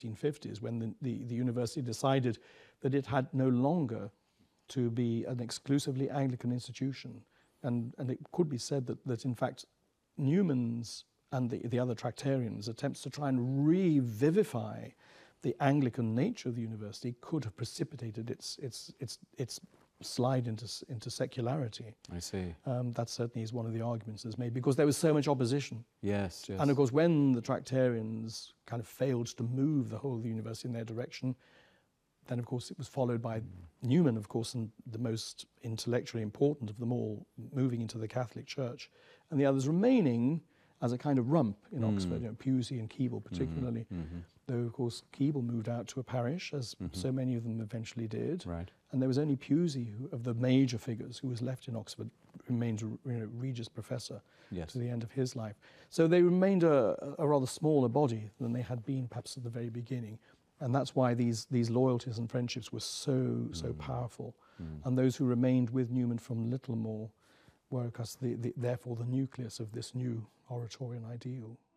1950s, when the university decided that it had no longer to be an exclusively Anglican institution. And it could be said that in fact, Newman's and the other Tractarians' attempts to try and revivify the Anglican nature of the university could have precipitated its slide into secularity. I see. That certainly is one of the arguments that's made, because there was so much opposition. Yes, yes. And of course, when the Tractarians kind of failed to move the whole of the university in their direction, then of course it was followed by Newman, of course, and the most intellectually important of them all, moving into the Catholic Church, and the others remaining as a kind of rump in Oxford, Pusey and Keble particularly. Though, of course, Keble moved out to a parish, as so many of them eventually did. Right. And there was only Pusey, of the major figures, who was left in Oxford, remained Regius Professor to the end of his life. So they remained a rather smaller body than they had been perhaps at the very beginning. And that's why these loyalties and friendships were so powerful. And those who remained with Newman from Littlemore were, of course, therefore the nucleus of this new Oratorian ideal.